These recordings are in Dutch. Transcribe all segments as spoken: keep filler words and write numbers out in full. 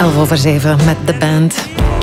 elf over zeven met de band.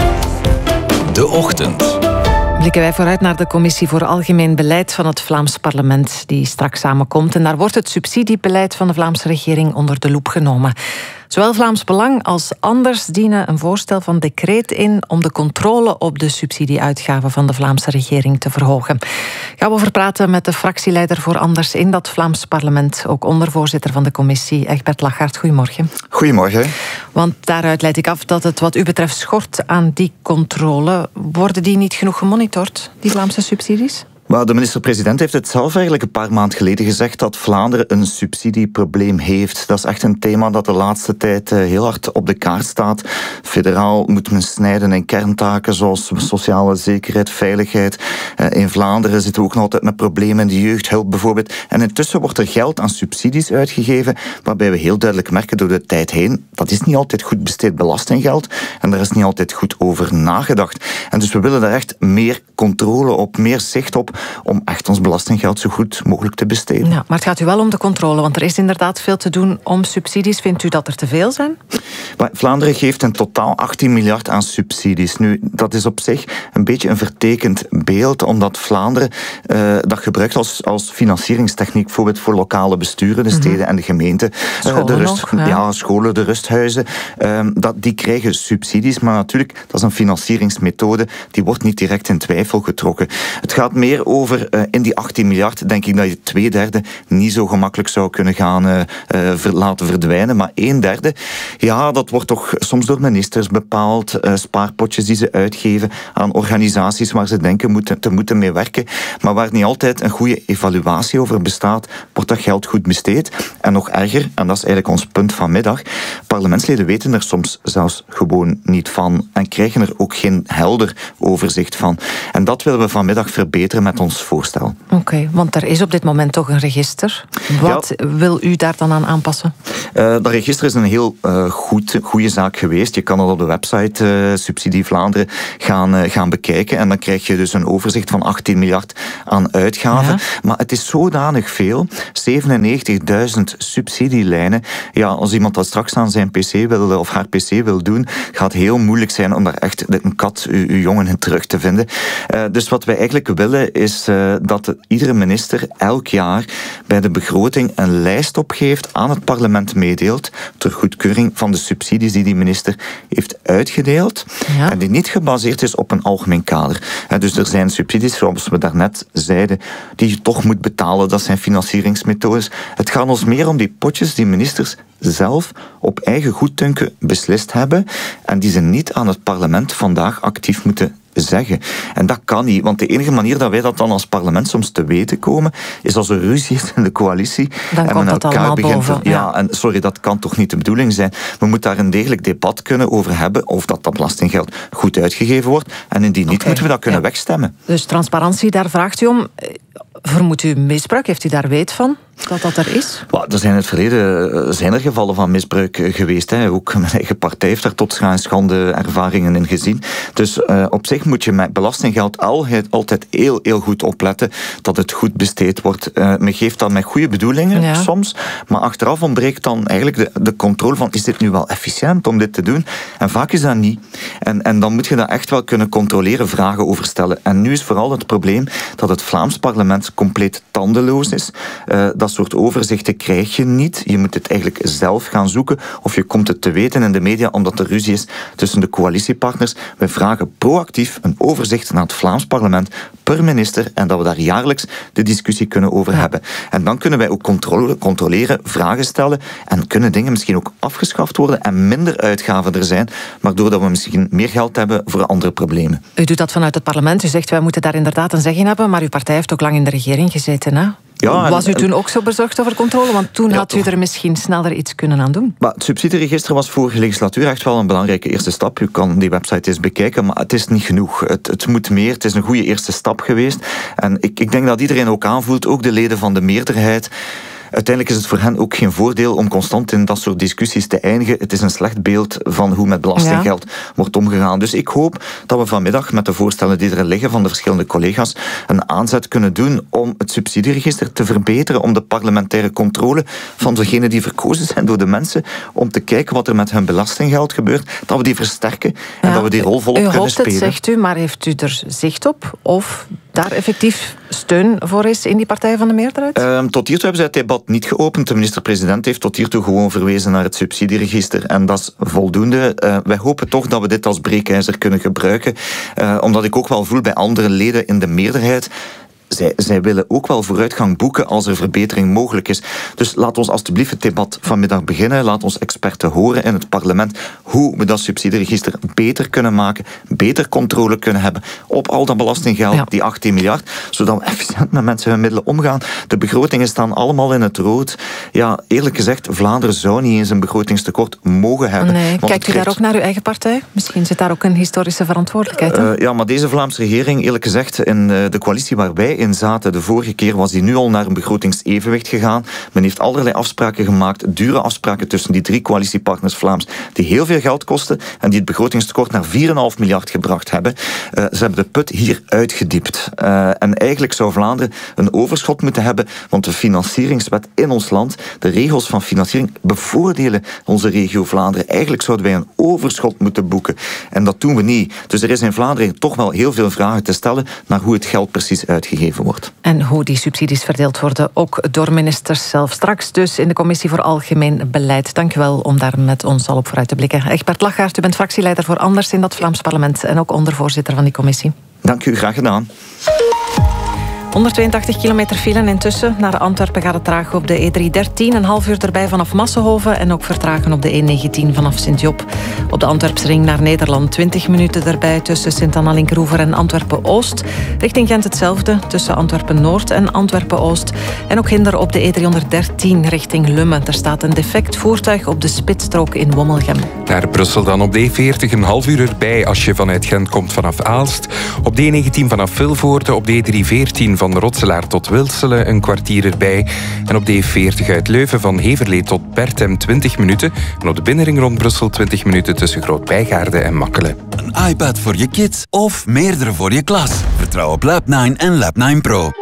De Ochtend. Blikken wij vooruit naar de Commissie voor Algemeen Beleid van het Vlaams Parlement, die straks samenkomt. En daar wordt het subsidiebeleid van de Vlaamse regering onder de loep genomen. Zowel Vlaams Belang als Anders dienen een voorstel van decreet in om de controle op de subsidieuitgaven van de Vlaamse regering te verhogen. Gaan we over praten met de fractieleider voor Anders in dat Vlaams parlement, ook ondervoorzitter van de commissie, Egbert Lachaert. Goedemorgen. Goedemorgen. Want daaruit leid ik af dat het wat u betreft schort aan die controle. Worden die niet genoeg gemonitord, die Vlaamse subsidies? Maar de minister-president heeft het zelf eigenlijk een paar maanden geleden gezegd dat Vlaanderen een subsidieprobleem heeft. Dat is echt een thema dat de laatste tijd heel hard op de kaart staat. Federaal moet men snijden in kerntaken zoals sociale zekerheid, veiligheid. In Vlaanderen zitten we ook nog altijd met problemen in de jeugdhulp bijvoorbeeld. En intussen wordt er geld aan subsidies uitgegeven, waarbij we heel duidelijk merken door de tijd heen, dat is niet altijd goed besteed belastinggeld en daar is niet altijd goed over nagedacht. En dus we willen daar echt meer controle op, meer zicht op, om echt ons belastinggeld zo goed mogelijk te besteden. Ja, maar het gaat u wel om de controle, want er is inderdaad veel te doen om subsidies. Vindt u dat er te veel zijn? Maar Vlaanderen geeft in totaal achttien miljard aan subsidies. Nu, dat is op zich een beetje een vertekend beeld, omdat Vlaanderen uh, dat gebruikt als, als financieringstechniek, bijvoorbeeld voor lokale besturen, de steden mm-hmm. en de gemeenten. Scholen uh, de rust, nog, ja. ja, scholen, de rusthuizen. Uh, dat, die krijgen subsidies, maar natuurlijk, dat is een financieringsmethode, die wordt niet direct in twijfel getrokken. Het gaat meer over, uh, in die achttien miljard, denk ik dat je twee derde niet zo gemakkelijk zou kunnen gaan uh, uh, ver, laten verdwijnen, maar een derde, ja, dat wordt toch soms door ministers bepaald, uh, spaarpotjes die ze uitgeven aan organisaties waar ze denken moeten, te moeten mee werken, maar waar niet altijd een goede evaluatie over bestaat, wordt dat geld goed besteed. En nog erger, en dat is eigenlijk ons punt vanmiddag, parlementsleden weten er soms zelfs gewoon niet van en krijgen er ook geen helder overzicht van. En dat willen we vanmiddag verbeteren met ons voorstel. Oké, okay, want er is op dit moment toch een register. Wat ja. wil u daar dan aan aanpassen? Uh, dat register is een heel uh, goed, goede zaak geweest. Je kan het op de website uh, Subsidie Vlaanderen gaan, uh, gaan bekijken en dan krijg je dus een overzicht van achttien miljard aan uitgaven. Ja. Maar het is zodanig veel, zevenennegentigduizend subsidielijnen. Ja, als iemand dat straks aan zijn pc wil, of haar pc wil doen, gaat het heel moeilijk zijn om daar echt een kat, uw, uw jongen in terug te vinden. Uh, dus wat wij eigenlijk willen is uh, dat de, iedere minister elk jaar bij de begroting een lijst opgeeft, aan het parlement meedeelt, ter goedkeuring van de subsidies die die minister heeft uitgedeeld. Ja. En die niet gebaseerd is op een algemeen kader. Uh, dus er zijn subsidies, zoals we daarnet zeiden, die je toch moet betalen. Dat zijn financieringsmethodes. Het gaat ons meer om die potjes die ministers zelf op eigen goeddunken beslist hebben en die ze niet aan het parlement vandaag actief moeten zeggen. En dat kan niet, want de enige manier dat wij dat dan als parlement soms te weten komen, is als er ruzie is in de coalitie. Dan en komt dat allemaal begint boven. Ja, ja, en sorry, dat kan toch niet de bedoeling zijn. We moeten daar een degelijk debat kunnen over hebben, of dat dat belastinggeld goed uitgegeven wordt. En indien niet, okay. moeten we dat kunnen ja. wegstemmen. Dus transparantie, daar vraagt u om. Vermoedt u misbruik? Heeft u daar weet van? Dat dat er is? Well, er zijn in het verleden zijn er gevallen van misbruik geweest. Hè. Ook mijn eigen partij heeft daar tot schijn en schande ervaringen in gezien. Dus uh, op zich moet je met belastinggeld altijd, altijd heel, heel goed opletten dat het goed besteed wordt. Uh, men geeft dat met goede bedoelingen ja. soms, maar achteraf ontbreekt dan eigenlijk de, de controle van is dit nu wel efficiënt om dit te doen? En vaak is dat niet. En, en dan moet je dat echt wel kunnen controleren, vragen over stellen. En nu is vooral het probleem dat het Vlaams parlement compleet tandeloos is. Uh, dat soort overzichten krijg je niet. Je moet het eigenlijk zelf gaan zoeken of je komt het te weten in de media omdat er ruzie is tussen de coalitiepartners. We vragen proactief een overzicht naar het Vlaams parlement per minister en dat we daar jaarlijks de discussie kunnen over ja. hebben. En dan kunnen wij ook controle, controleren, vragen stellen en kunnen dingen misschien ook afgeschaft worden en minder uitgaven er zijn, waardoor dat we misschien meer geld hebben voor andere problemen. U doet dat vanuit het parlement. U zegt wij moeten daar inderdaad een zeg in hebben, maar uw partij heeft ook lang in de regering gezeten, hè? Ja, was u toen ook zo bezorgd over controle? Want toen ja, had u er misschien sneller iets kunnen aan doen. Maar het subsidieregister was vorige legislatuur echt wel een belangrijke eerste stap. U kan die website eens bekijken, maar het is niet genoeg. Het, het moet meer, het is een goede eerste stap geweest. En ik, ik denk dat iedereen ook aanvoelt, ook de leden van de meerderheid, uiteindelijk is het voor hen ook geen voordeel om constant in dat soort discussies te eindigen. Het is een slecht beeld van hoe met belastinggeld ja. wordt omgegaan. Dus ik hoop dat we vanmiddag met de voorstellen die er liggen van de verschillende collega's een aanzet kunnen doen om het subsidieregister te verbeteren, om de parlementaire controle van degenen die verkozen zijn door de mensen, om te kijken wat er met hun belastinggeld gebeurt, dat we die versterken en ja, dat we die rol volop kunnen spelen. U hoopt het, zegt u, maar heeft u er zicht op of daar effectief steun voor is in die partij van de meerderheid? Um, tot hiertoe hebben zij het debat niet geopend. De minister-president heeft tot hiertoe gewoon verwezen naar het subsidieregister. En dat is voldoende. Uh, wij hopen toch dat we dit als breekijzer kunnen gebruiken. Uh, omdat ik ook wel voel bij andere leden in de meerderheid, Zij, zij willen ook wel vooruitgang boeken als er verbetering mogelijk is. Dus laat ons alstublieft het debat vanmiddag beginnen. Laat ons experten horen in het parlement hoe we dat subsidieregister beter kunnen maken, beter controle kunnen hebben op al dat belastinggeld, ja. die achttien miljard, zodat we efficiënt met mensen hun middelen omgaan. De begrotingen staan allemaal in het rood. Ja, eerlijk gezegd, Vlaanderen zou niet eens een begrotingstekort mogen hebben. Nee, kijkt u daar ook naar uw eigen partij? Misschien zit daar ook een historische verantwoordelijkheid in? Uh, ja, maar deze Vlaamse regering, eerlijk gezegd, in uh, de coalitie waar wij in zaten. De vorige keer was die nu al naar een begrotingsevenwicht gegaan. Men heeft allerlei afspraken gemaakt, dure afspraken tussen die drie coalitiepartners Vlaams, die heel veel geld kosten en die het begrotingstekort naar vier komma vijf miljard gebracht hebben. Uh, ze hebben de put hier uitgediept. Uh, en eigenlijk zou Vlaanderen een overschot moeten hebben, want de financieringswet in ons land, de regels van financiering, bevoordelen onze regio Vlaanderen. Eigenlijk zouden wij een overschot moeten boeken. En dat doen we niet. Dus er is in Vlaanderen toch wel heel veel vragen te stellen naar hoe het geld precies uitgegeven wordt. En hoe die subsidies verdeeld worden, ook door ministers zelf. Straks dus in de Commissie voor Algemeen Beleid. Dank u wel om daar met ons al op vooruit te blikken. Egbert Lachgaert, u bent fractieleider voor Anders in dat Vlaams parlement en ook ondervoorzitter van die commissie. Dank u, graag gedaan. honderdtweeëntachtig kilometer file intussen. Naar Antwerpen gaat het traag op de E driehonderddertien. Een half uur erbij vanaf Massenhoven en ook vertragen op de E negentien vanaf Sint-Job. Op de Antwerpsring naar Nederland twintig minuten erbij tussen Sint-Anna-Linkeroever en Antwerpen-Oost. Richting Gent hetzelfde tussen Antwerpen-Noord en Antwerpen-Oost. En ook hinder op de E driehonderddertien richting Lummen. Er staat een defect voertuig op de spitsstrook in Wommelgem. Naar Brussel dan op de E veertig een half uur erbij als je vanuit Gent komt vanaf Aalst. Op de E negentien vanaf Vilvoorde, op de E driehonderdveertien van Rotselaar tot Wilselen een kwartier erbij. En op de E veertig uit Leuven van Heverlee tot Bertem twintig minuten. En op de binnenring rond Brussel twintig minuten tussen Groot-Bijgaarde en Makkelen. Een iPad voor je kids of meerdere voor je klas? Vertrouw op Lab nine en Lab nine Pro.